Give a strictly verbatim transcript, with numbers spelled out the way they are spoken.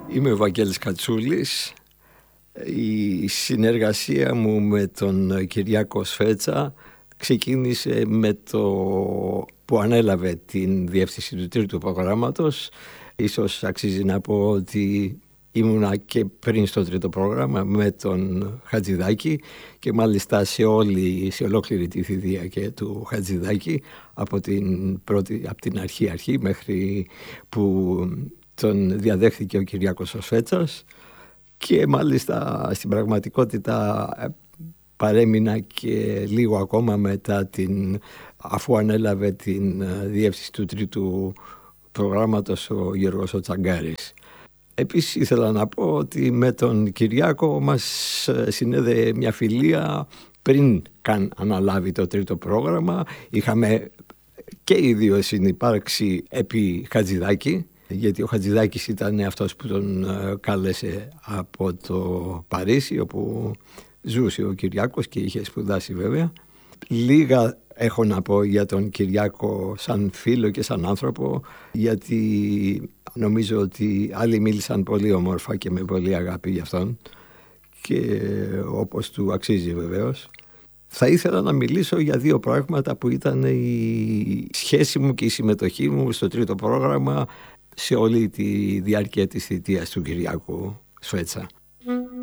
Είμαι ο Βαγγέλης Κατσούλης. Η συνεργασία μου με τον Κυριάκο Σφέτσα ξεκίνησε με το που ανέλαβε την διεύθυνση του τρίτου προγράμματος. Ίσως αξίζει να πω ότι ήμουνα και πριν στο τρίτο πρόγραμμα με τον Χατζηδάκη και μάλιστα σε, όλη, σε ολόκληρη τη θητεία και του Χατζηδάκη από την, πρώτη, από την αρχή αρχή μέχρι που τον διαδέχθηκε ο Κυριάκος ο Σφέτσας και μάλιστα στην πραγματικότητα παρέμεινα και λίγο ακόμα μετά την, αφού ανέλαβε την διεύθυνση του τρίτου προγράμματος ο Γιώργος ο Τσαγκάρης. Επίσης ήθελα να πω ότι με τον Κυριάκο μας συνέδεε μια φιλία πριν καν αναλάβει το τρίτο πρόγραμμα. Είχαμε και οι δύο συνυπάρξει επί Χατζηδάκη, γιατί ο Χατζηδάκης ήταν αυτός που τον κάλεσε από το Παρίσι, όπου ζούσε ο Κυριάκος και είχε σπουδάσει βέβαια. Λίγα έχω να πω για τον Κυριάκο σαν φίλο και σαν άνθρωπο, γιατί νομίζω ότι άλλοι μίλησαν πολύ όμορφα και με πολύ αγάπη για αυτόν και όπως του αξίζει βεβαίως. Θα ήθελα να μιλήσω για δύο πράγματα που ήταν η σχέση μου και η συμμετοχή μου στο τρίτο πρόγραμμα σε όλη τη διάρκεια της θητείας του Κυριάκου Σφέτσα.